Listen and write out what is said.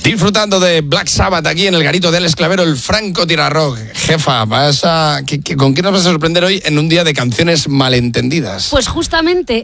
Disfrutando de Black Sabbath aquí en el garito del Esclavero, el Franco Tirarrock. Jefa, ¿con qué nos vas a sorprender hoy en un día de canciones malentendidas? Pues justamente